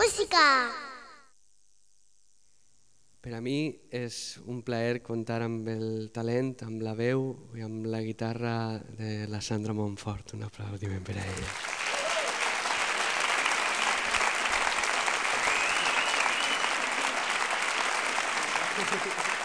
música! Per a mi és un plaer comptar amb el talent, amb la veu i amb la guitarra de la Sandra Montfort. Un aplaudiment per a ella. Thank you.